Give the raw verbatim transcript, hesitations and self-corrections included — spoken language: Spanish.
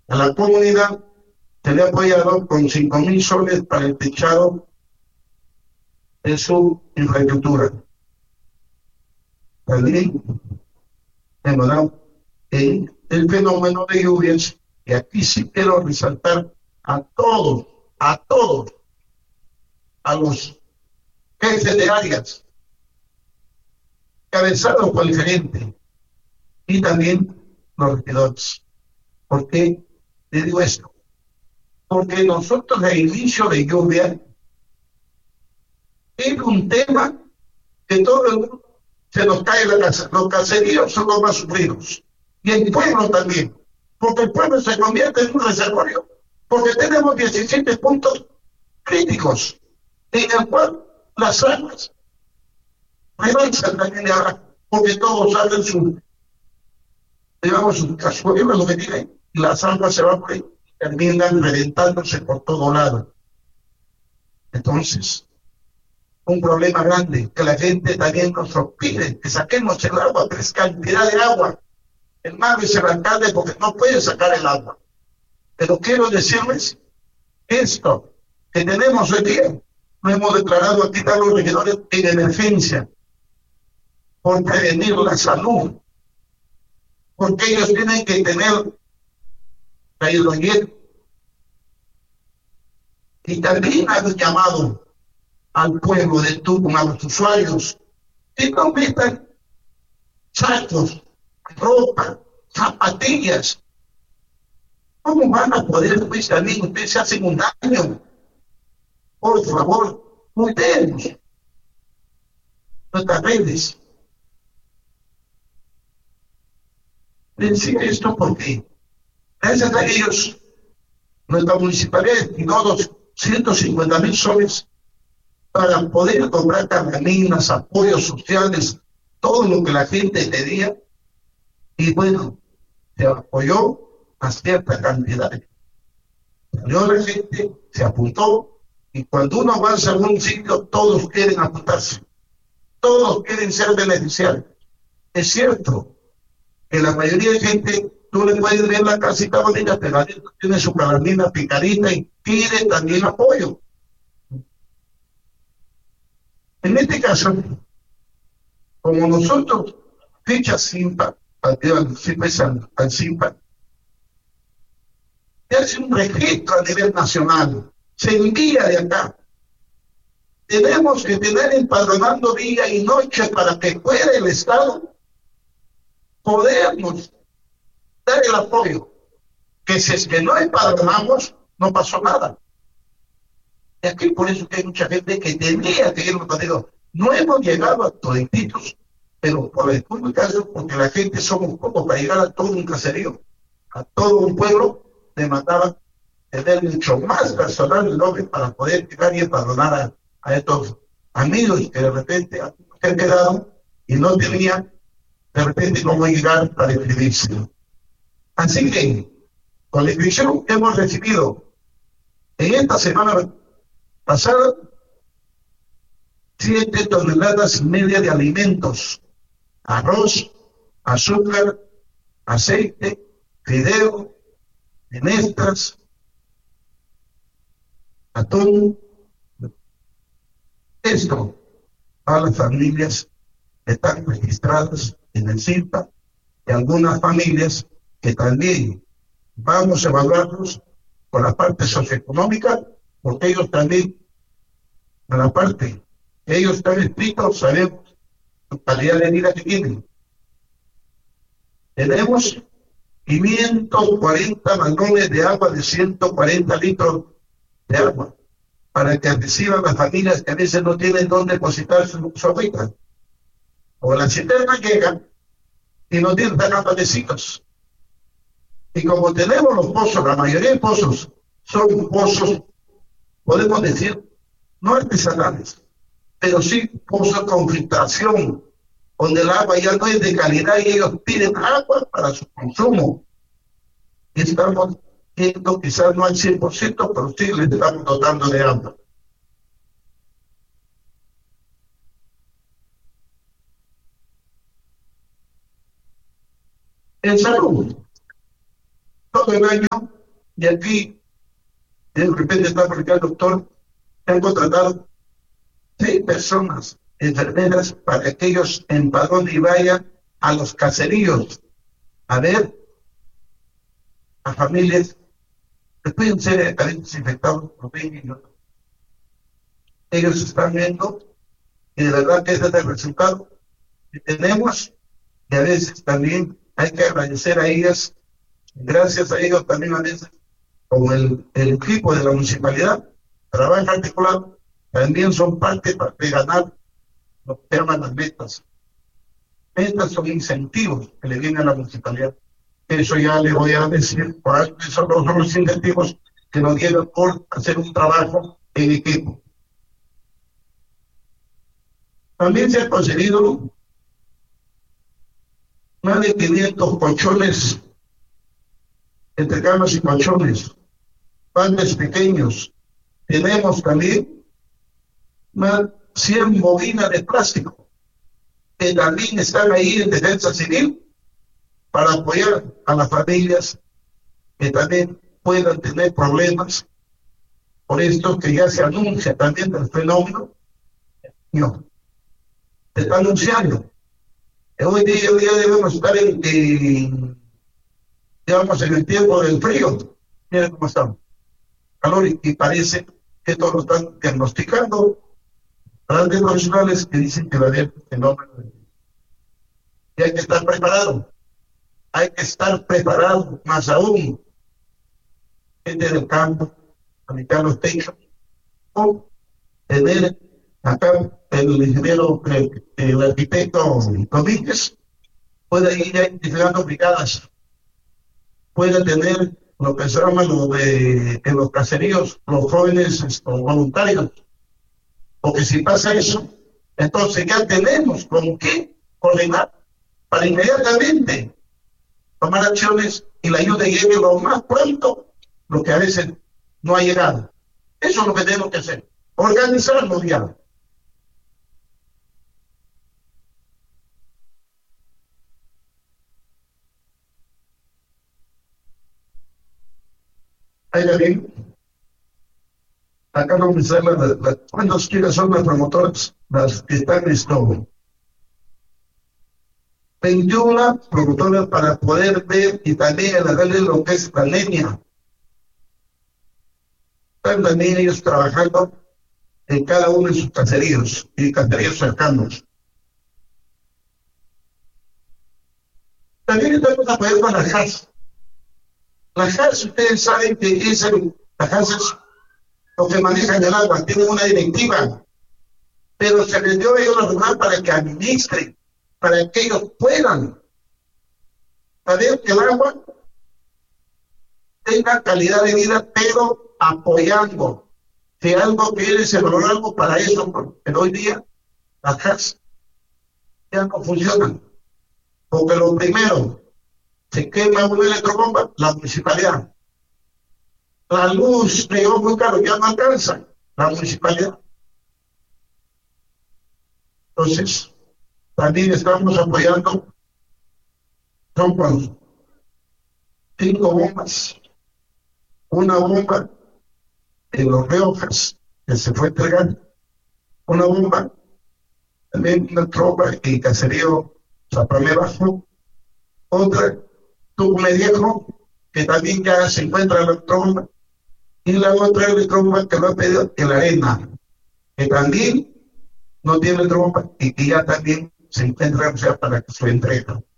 A la comunidad se le ha apoyado con cinco mil soles para el techado de su infraestructura. También hemos dado en el fenómeno de lluvias, y aquí sí quiero resaltar a todos, a todos, a los jefes de áreas, cabezados por el gerente, y también los regidores. ¿Por qué le digo esto? Porque nosotros el inicio de lluvia es un tema que todo el mundo se nos cae la casa. Los caseríos son los más sufridos, y el pueblo también, porque el pueblo se convierte en un reservorio, porque tenemos diecisiete puntos críticos en el cual las aguas rebalsan también de ahora, porque todos salen su, digamos, su cazuela, lo que tienen, y las aguas se van por ahí, terminan reventándose por todo lado. Entonces, un problema grande, que la gente también nos pide que saquemos el agua, pero es cantidad de agua. El mar es el alcalde porque no puede sacar el agua. Pero quiero decirles esto que tenemos hoy día, lo hemos declarado aquí a los regidores en emergencia, por prevenir la salud, porque ellos tienen que tener la hidrohiel. Y también han llamado al pueblo de Tucumán, a los usuarios, que no metan sacos, ropa, zapatillas. ¿Cómo van a poder, pues, también ustedes se hacen un daño? Por favor, cuidemos nuestras redes. Decir esto porque gracias a ellos, nuestra municipalidad destinó doscientos cincuenta mil soles para poder comprar cargaminas, apoyos sociales, todo lo que la gente pedía, y bueno, se apoyó a cierta cantidad. Salió la gente, se apuntó, y cuando uno avanza en un sitio, todos quieren apuntarse, todos quieren ser beneficiarios. Es cierto que la mayoría de gente, tú le puedes ver la casita bonita, pero adentro tiene su carabina picadita y pide también apoyo. En este caso, como nosotros, ficha SIMPA, al SIMPA, se hace un registro a nivel nacional, se envía de acá. Tenemos que tener empadronando día y noche para que pueda el Estado podernos dar el apoyo, que si es que no empadronamos, no pasó nada. Y aquí por eso que hay mucha gente que tendría que ir al partido. No hemos llegado a todititos, pero por el puro caso, porque la gente somos pocos para llegar a todo un caserío, a todo un pueblo, demandaba tener mucho más personal el nombre para poder llegar y empadronar a, a estos amigos que de repente han quedado y no tenían de repente cómo llegar para inscribirse. Así que, con la inscripción que hemos recibido en esta semana pasada, siete toneladas y media de alimentos, arroz, azúcar, aceite, fideo, menestras, atún. Esto a las familias que están registradas en el SIMPA, y algunas familias que también vamos a evaluarlos con la parte socioeconómica, porque ellos también, en la parte que ellos están escritos, sabemos su calidad de vida que tienen. Tenemos quinientos cuarenta balones de agua de ciento cuarenta litros de agua para que reciban las familias que a veces no tienen dónde depositar su, su agüita. O la cisterna llega y no tienen tan abastecidos. Y como tenemos los pozos, la mayoría de pozos son pozos, podemos decir, no artesanales, pero sí pozos con filtración, donde el agua ya no es de calidad y ellos piden agua para su consumo. Y estamos viendo, quizás no al cien por ciento, pero sí les estamos dotando de agua. En salud, todo el año Y aquí, de repente está porque el doctor, han contratado seis personas, enfermeras, para que ellos empadronen y vayan a los caseríos a ver a familias que pueden ser también desinfectados por dengue y otros. Ellos están viendo y de verdad que ese es el resultado que tenemos, y a veces también hay que agradecer a ellas, gracias a ellos también a veces, con el, el equipo de la municipalidad, trabajo articulado, también son parte de ganar lo que llaman las metas. Metas son incentivos que le vienen a la municipalidad. Eso ya le voy a decir, por ahí son los, son los incentivos que nos dieron por hacer un trabajo en equipo. También se ha conseguido más de quinientos colchones, entre camas y colchones, baldes pequeños. Tenemos también más de cien bobinas de plástico que también están ahí en Defensa Civil para apoyar a las familias que también puedan tener problemas por esto que ya se anuncia también del fenómeno. No, se está anunciando. Hoy día, hoy día debemos estar en, en, digamos, en el tiempo del frío. Miren cómo estamos. Calor, y, y parece que todos lo están diagnosticando. Grandes profesionales que dicen que va a haber fenómeno. Y hay que estar preparado. Hay que estar preparado, más aún, gente del campo, habitar los techos, o tener acá el ingeniero, el, el arquitecto Domínguez, puede ir identificando brigadas, puede tener lo que se llama lo de, en los caseríos, los jóvenes esto, voluntarios, porque si pasa eso, entonces ya tenemos con qué coordinar para inmediatamente tomar acciones y la ayuda llegue lo más pronto, lo que a veces no ha llegado. Eso es lo que tenemos que hacer, organizarnos ya. Ahí la ven. Acá no me sale la, la, ¿cuántos quiénes son las promotoras? Las que están en esto. veintiuna promotoras para poder ver y también darle lo que es la anemia. Están también ellos trabajando en cada uno de sus caseríos y caseríos cercanos. También estamos apoyando a la J A S. La J A S, ustedes saben que es el, la J A S es lo que manejan el agua, tienen una directiva, pero se les dio a ellos la rural para que administren, para que ellos puedan saber que el agua tenga calidad de vida, pero apoyando. Si algo quiere, se valora algo para eso, pero hoy día las J A S ya no funcionan. Porque lo primero, se quema una electrobomba, la municipalidad. La luz llegó muy caro, ya no alcanza, la municipalidad. Entonces, también estamos apoyando, son con cinco bombas. Una bomba en Los Riojas, que se fue entregando. Una bomba, también una tropa en Caserío Zapalé Bajo. Otra, Tucumé Viejo, que también ya se encuentra la tromba. Y la otra tromba que lo ha pedido en la arena, que también no tiene tromba y que ya también se encuentra, o sea, para que se entrega.